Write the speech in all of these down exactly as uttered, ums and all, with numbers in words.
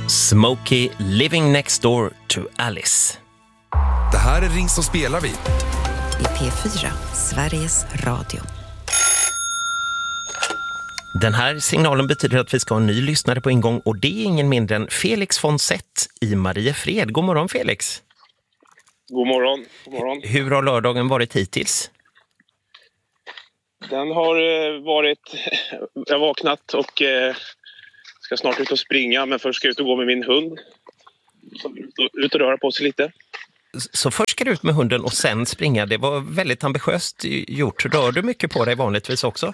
Smokey, Living Next Door to Alice. Det här är Ring så spelar vi. I P fyra, Sveriges Radio. Den här signalen betyder att vi ska ha en ny lyssnare på ingång och det är ingen mindre än Felix von Sett i Mariefred. God morgon Felix. God morgon. God morgon. Hur har lördagen varit hittills? Den har varit... Jag har vaknat och eh, ska snart ut och springa, men först ska jag ut och gå med min hund. Så ut och röra på sig lite. Så först ska du ut med hunden och sen springa. Det var väldigt ambitiöst gjort. Rör du mycket på dig vanligtvis också?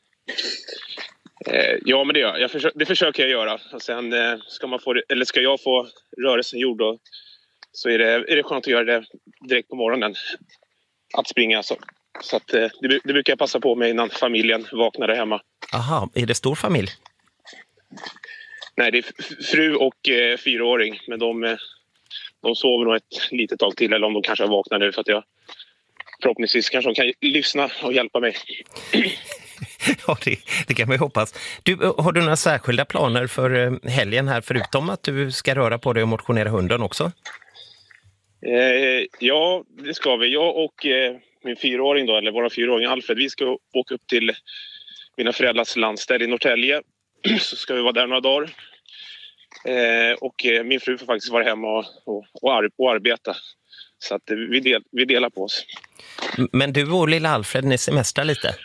Eh, ja, men det gör jag. jag försö- det försöker jag göra. Och sen eh, ska, man få, eller ska jag få rörelsen gjord då, så är det, är det skönt att göra det direkt på morgonen. Att springa så. Så att, eh, det, det brukar jag passa på mig innan familjen vaknar där hemma. Aha, är det stor familj? Nej, det är f- fru och eh, fyraåring. Men de, eh, de sover nog ett litet tag till. Eller om de kanske har vaknat nu för att jag förhoppningsvis kanske de kan lyssna och hjälpa mig. Ja, det, det kan man ju hoppas. Du, har du några särskilda planer för helgen här förutom att du ska röra på dig och motionera hunden också? Eh, ja, det ska vi. Jag och eh, min fyraåring då, eller våra fyraåring Alfred, vi ska åka upp till mina föräldrars landställe i Norrtälje. Så ska vi vara där några dagar. Eh, och eh, min fru får faktiskt vara hemma och, och, och, ar- och arbeta. Så att eh, vi, del, vi delar på oss. Men du och lilla Alfred, ni semestrar lite?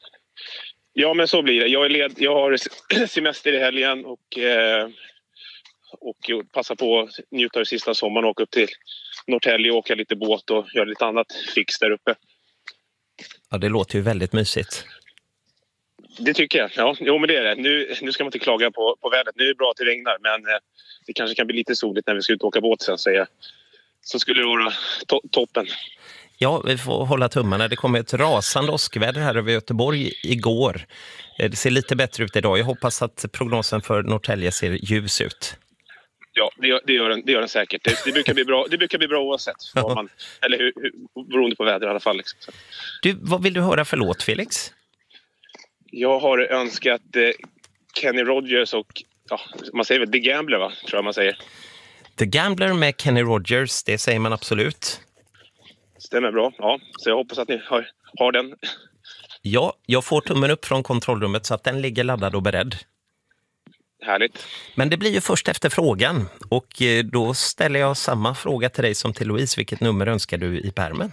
Ja, men så blir det. Jag, är led, jag har semester i helgen och, eh, och passar på att njuta av sista sommaren och åka upp till Norrtälje och åka lite båt och göra lite annat fix där uppe. Ja, det låter ju väldigt mysigt. Det tycker jag. Ja, jo, men det är det. Nu, nu ska man inte klaga på, på vädret. Nu är det bra att det regnar, men eh, det kanske kan bli lite soligt när vi ska ut och åka båt sen, säger jag. Så skulle det vara to- toppen. Ja, vi får hålla tummarna. Det kom ett rasande åskväder här över Göteborg igår. Det ser lite bättre ut idag. Jag hoppas att prognosen för Norrtälje ser ljus ut. Ja, det gör, det gör, den, det gör den säkert. Det, det, brukar bli bra, det brukar bli bra oavsett. Vad man, eller hur, hur, beroende på väder i alla fall. Liksom. Du, vad vill du höra för låt, Felix? Jag har önskat eh, Kenny Rogers och, ja, man säger väl The Gambler, va? Tror jag man säger. The Gambler med Kenny Rogers, det säger man absolut. Stämmer bra, ja. Så jag hoppas att ni har, har den. Ja, jag får tummen upp från kontrollrummet så att den ligger laddad och beredd. Härligt. Men det blir ju först efter frågan. Och då ställer jag samma fråga till dig som till Louise. Vilket nummer önskar du i pärmen?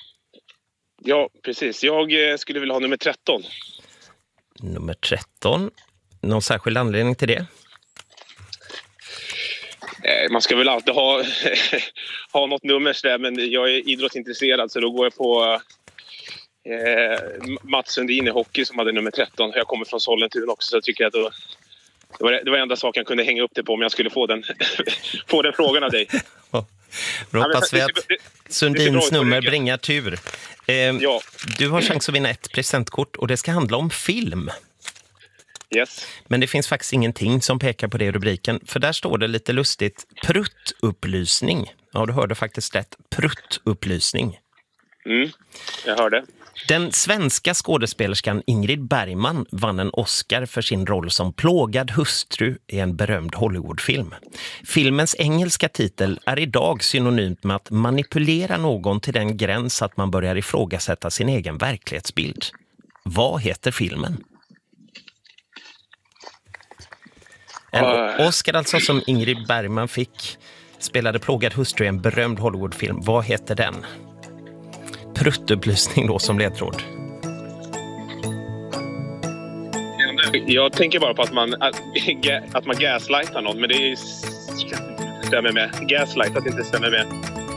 Ja, precis. Jag eh, skulle vilja ha nummer tretton. Nummer tretton. Någon särskild anledning till det? Eh, man ska väl alltid ha, ha något nummer där, men jag är idrottsintresserad så då går jag på eh, Mats Sundin i hockey som hade nummer tretton. Jag kommer från Sollentuna också, så jag tycker att då, det var det var enda saken jag kunde hänga upp det på om jag skulle få den, få den frågan av dig. Då hoppas vi att Sundins nummer bringar tur. Eh, ja. Du har chans att vinna ett presentkort och det ska handla om film. Yes. Men det finns faktiskt ingenting som pekar på det i rubriken. För där står det lite lustigt, pruttupplysning. Ja, du hörde faktiskt rätt. Pruttupplysning. Mm, jag hörde. Den svenska skådespelerskan Ingrid Bergman vann en Oscar för sin roll som plågad hustru i en berömd Hollywoodfilm. Filmens engelska titel är idag synonymt med att manipulera någon till den gräns att man börjar ifrågasätta sin egen verklighetsbild. Vad heter filmen? En Oscar alltså som Ingrid Bergman fick, spelade plågad hustru i en berömd Hollywoodfilm. Vad heter den? Pruttupplysning då som ledtråd. Jag tänker bara på att man, att, att man gaslightar någon, men det är, stämmer med. Gaslight, att det inte stämmer med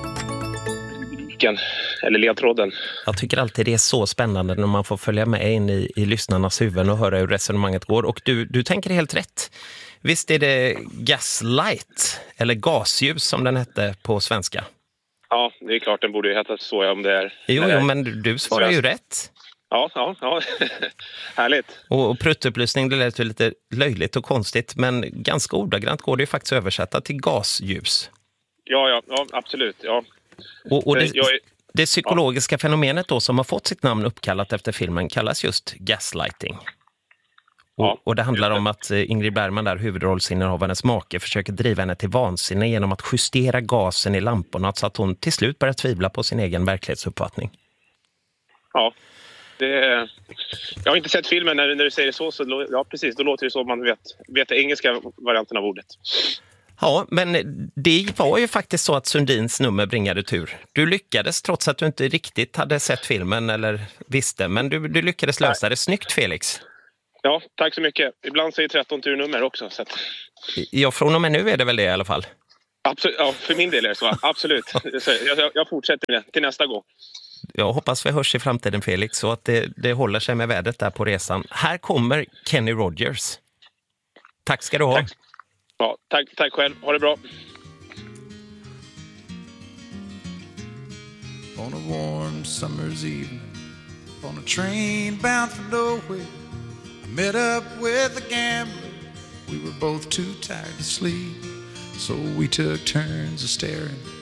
eller ledtråden. Jag tycker alltid det är så spännande när man får följa med in i, i lyssnarnas huvuden och höra hur resonemanget går. Och du, du tänker helt rätt. Visst är det gaslight, eller gasljus som den hette på svenska? Ja, det är klart, den borde ju heta så om det är... Jo, jo men du, du svarar ju rätt. Ja, ja, ja. Härligt. Och, och pruttupplysning, det lät ju lite löjligt och konstigt, men ganska ordagrant går det ju faktiskt att översätta till gasljus. Ja, ja, ja absolut, ja. Och, och det, är, det psykologiska ja. fenomenet då som har fått sitt namn uppkallat efter filmen kallas just gaslighting. Och, och det handlar om att Ingrid Bergman, där huvudrollsinnehavarens make, försöker driva henne till vansinne genom att justera gasen i lamporna så att hon till slut börjar tvivla på sin egen verklighetsuppfattning. Ja, det, jag har inte sett filmen när, när du säger så, så ja, precis, då låter det så man vet, vet den engelska varianten av ordet. Ja, men det var ju faktiskt så att Sundins nummer bringade tur. Du lyckades trots att du inte riktigt hade sett filmen eller visste, men du, du lyckades lösa det. Snyggt, Felix. Ja, tack så mycket. Ibland säger tretton turnummer också. Så att... Ja, från och med nu är det väl det i alla fall. Absolut, ja, för min del är det så. Absolut. Jag, jag fortsätter med det till nästa gång. Jag hoppas vi hörs i framtiden, Felix, så att det, det håller sig med vädret där på resan. Här kommer Kenny Rogers. Tack ska du ha. Tack. Ja, tack, tack själv. Ha det bra. On a warm summer's evening, on a train bound for nowhere, I met up with a gambler. We were both too tired to sleep, so we took turns of staring